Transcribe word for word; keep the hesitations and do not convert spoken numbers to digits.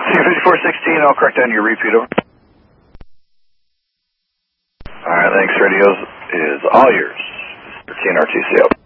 C fifty-four sixteen, I'll correct down your repeat over. Alright, thanks, radios is all yours. T N R T C.